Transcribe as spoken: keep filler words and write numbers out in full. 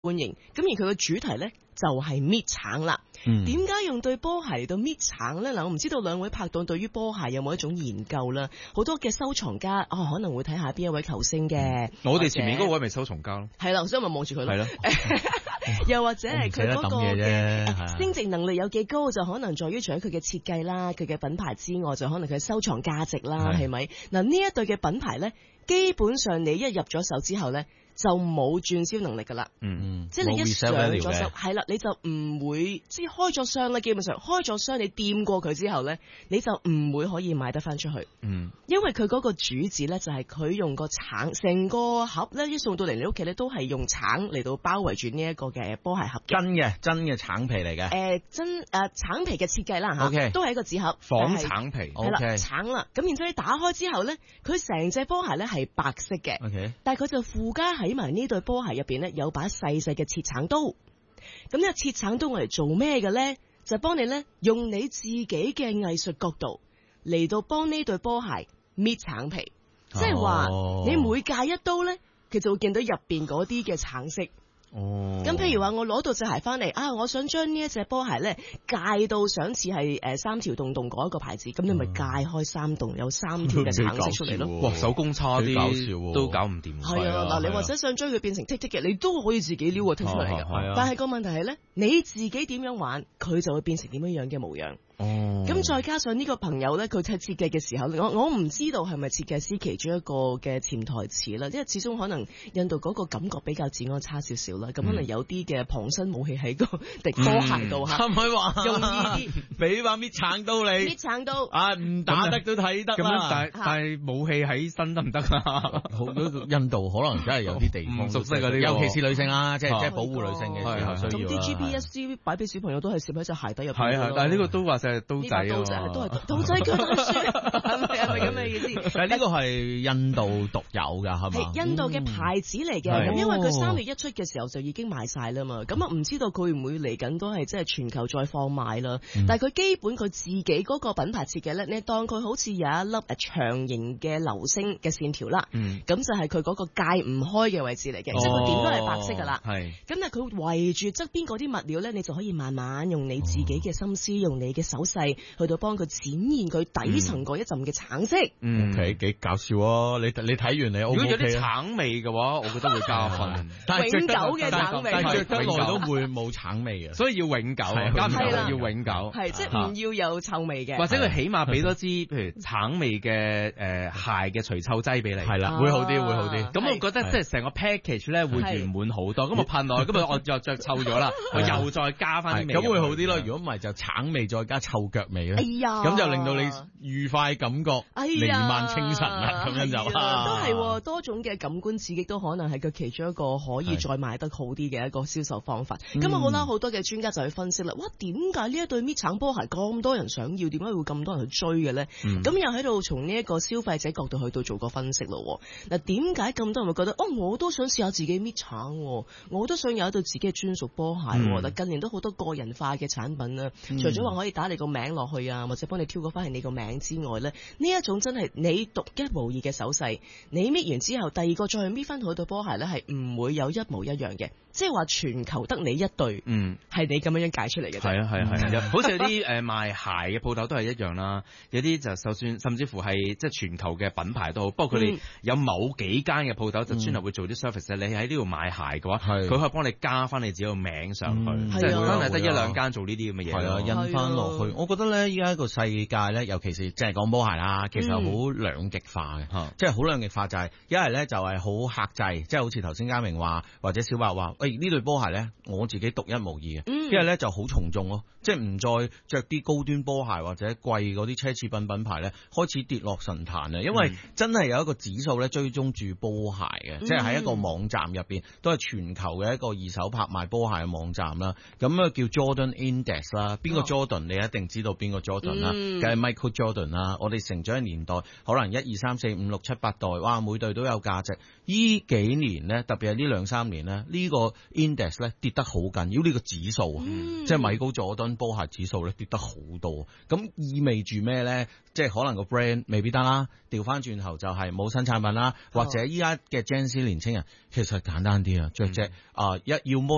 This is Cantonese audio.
歡迎。咁而佢嘅主題咧就係搣橙啦。點解、嗯、用對波鞋嚟到搣橙咧？嗱，我唔知道兩位拍檔對於波鞋有冇一種研究啦。好多嘅收藏家哦，可能會睇下邊一位球星嘅。 嗯、我哋前面嗰位咪收藏家咯。 係啦，所以咪望住佢咯。 係咯。 又或者係佢嗰個嘅升值能力有幾高，就可能在於除咗佢嘅設計啦、佢嘅品牌之外，就可能佢嘅收藏價值啦，係咪？嗱，呢一對嘅品牌咧，基本上你一入咗手之後咧，就冇轉銷能力噶啦。嗯嗯，即係你一上咗手，係啦，你就唔會即係開咗箱啦。基本上開咗箱，你掂過佢之後咧，你就唔會可以賣得翻出去。嗯，因為佢嗰個主旨咧，就係佢用個橙，成個盒咧一送到嚟你屋企咧，都係用橙嚟到包圍住呢一個嘅波鞋盒。 真嘅真嘅橙皮嚟嘅。誒、 呃，真誒、呃、橙皮嘅設計啦吓。 O K， 都係一個紙盒。 仿橙皮。 係啦 Okay， 橙啦。咁然之後你打開之後咧，佢成隻波鞋咧係白色嘅。 O K， 但係佢就附加喺埋呢對波鞋入邊咧，有把細細嘅切橙刀。咁呢個切橙刀我嚟做咩嘅咧？就幫你咧用你自己嘅藝術角度嚟到幫呢對波鞋搣橙皮，即係話你每戒一刀咧，佢就會見到入邊嗰啲嘅橙色。哦，咁譬如話我攞到隻鞋翻嚟啊，我想將呢一隻波鞋咧戒到想似係誒三條洞洞嗰一個牌子，咁你咪戒開三洞，有三條嘅橙色出嚟咯。 哇，手工差啲，搞笑都搞唔掂。 係啊，嗱，你或者想將佢變成剔剔嘅，你都可以自己撩個剔出嚟嘅。係啊，但係個問題係咧，你自己點樣玩，佢就會變成點樣樣嘅模樣。哦，咁再加上呢個朋友咧，佢喺設計嘅時候，我我唔知道係咪設計師其中一個嘅潛台詞啦，因為始終可能印度嗰個感覺比較治安差少少啦，咁、嗯、可能有啲嘅旁身武器喺個敵波鞋度嚇， 係咪話用呢啲俾把搣橙刀你？搣橙刀啊，唔打得都睇得啦。 但係但係武器喺身得唔得啊？ 好多印度可能真係有啲地方熟悉嗰啲， 尤其是女性啦，即係即係保護女性嘅時候需要啦。 啲 G P S 擺俾小朋友都係攝喺隻鞋底入邊。 係係，但係呢個都話就係刀仔啊。 都係刀仔鋸大樹，係咪係咪咁嘅意思？ 但係呢個係印度獨有㗎，係嘛？ 係印度嘅牌子嚟嘅，咁、嗯、因為佢三月一出嘅時候就已經賣晒啦嘛，咁啊唔知道佢會唔會嚟緊都係即係全球再放賣啦。嗯、但係佢基本佢自己嗰個品牌設計咧，你當佢好似有一粒誒長形嘅流星嘅線條啦，咁、嗯、就係佢嗰個界唔開嘅位置嚟嘅，即係佢點都係白色㗎啦。係，咁但係佢圍住側邊嗰啲物料咧，你就可以慢慢用你自己嘅心思，哦、用你嘅手勢去到幫佢展現佢底層嗰一陣嘅橙色。 嗯，幾幾搞笑啊！你你睇完你 O 唔 O K？ 如果有啲橙味嘅話，我覺得會加分。 但係永久嘅橙味， 但係着得耐都會冇橙味嘅， 所以要永久，加唔要永久， 係即係唔要有臭味嘅。 或者佢起碼俾多支譬如橙味嘅誒鞋嘅除臭劑俾你， 係啦，會好啲，會好啲。 咁我覺得即係成個 package 咧會圓滿好多。咁我噴落去，今日我又着臭咗啦，我又再加翻啲味， 咁會好啲咯。如果唔係就橙味再加臭腳味咧，咁就令到你愉快感覺彌漫清晨啦，咁樣就都係多種嘅感官刺激都可能係佢其中一個可以再賣得好啲嘅一個銷售方法。咁啊好啦，好多嘅專家就去分析啦。哇，點解呢一對搣橙波鞋咁多人想要？點解會咁多人去追嘅咧？咁又喺度從呢一個消費者角度去到做個分析咯。嗱，點解咁多人會覺得哦，我都想試下自己搣橙，我都想有一對自己嘅專屬波鞋。但、嗯、近年都好多個人化嘅產品啦，嗯、除咗話可以打你個名落去啊，或者幫你挑嗰翻係你個名之外咧，呢一種真係你獨一無二嘅手勢，你搣完之後，第二個再去搣翻佢對波鞋咧，係唔會有一模一樣嘅，即係話全球得你一對，嗯，係你咁樣樣解出嚟嘅。 係啊係啊係啊，好似有啲誒賣鞋嘅鋪頭都係一樣啦，有啲就就算甚至乎係即係全球嘅品牌都好，不過佢哋有某幾間嘅鋪頭就專係會做啲 service，、嗯、你喺呢度買鞋嘅話，佢可以幫你加翻你自己個名上去，嗯、即係真係得一兩間做呢啲咁嘅嘢。 係啊，印翻落去。我覺得咧，依家個世界咧，尤其是即係講波鞋啦，其實好兩極化嘅，嗯、即係好兩極化就係一係咧就係好克制，即係好似頭先嘉明話或者小白話，喂呢對波鞋咧我自己獨一無二嘅，一係咧就好從眾咯，即係唔再着啲高端波鞋或者貴嗰啲奢侈品品牌咧，開始跌落神壇啊！因為真係有一個指數咧追蹤住波鞋嘅，嗯、即係喺一個網站入邊，都係全球嘅一個二手拍賣波鞋嘅網站啦。咁啊叫 Jordan Index 啦，邊個 Jordan 你一定知道邊個 Jordan 啦，梗係 Michael Jordan 啦。我哋成長嘅年代，可能一二三四五六七八代，哇，每隊都有價值。依幾年咧，特別係呢兩三年咧，呢、這個 Index 咧跌得好緊要，呢、這個指數啊，嗯、即係米高佐敦波鞋指數咧跌得好多。咁意味住咩咧？即係可能個 brand 未必得啦，調翻轉頭就係冇新產品啦，或者依家嘅 Gen Z 年青人其實簡單啲啊，着隻啊一要麼